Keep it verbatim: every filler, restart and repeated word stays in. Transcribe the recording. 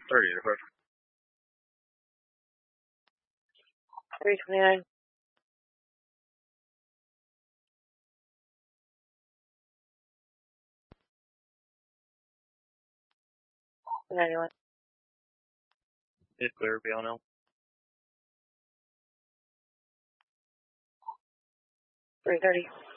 thirty, the first. three twenty-nine. ninety-one. It's clear, B L N L. three thirty.